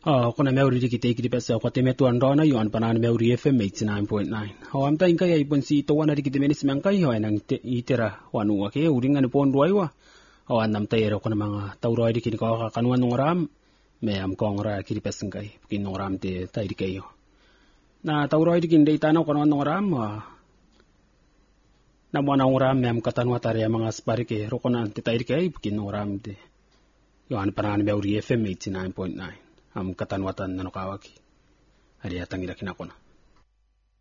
Kuna meuri dikite kiti pesa kwa temetu andona yon panan meuri FM 89.9. Amta inka ya ipon si to wana dikite menis mangkai ho nang itera wanu wake uringan pon duaiwa. Nam tayero kuna mga tauroi dikini ko kanuan ngoram me am kongra kiti pesa ngai pukin ngoram te tai dikayo. Na tauroi dikin dei tano kanuan ngoram na mwana ngoram me am katanwa tare mga sparike rokona te tai dikai pukin ngoram te. Yon panan meuri FM 89.9. Am katanwatan nanokawaki. Hari atang ila kinakona.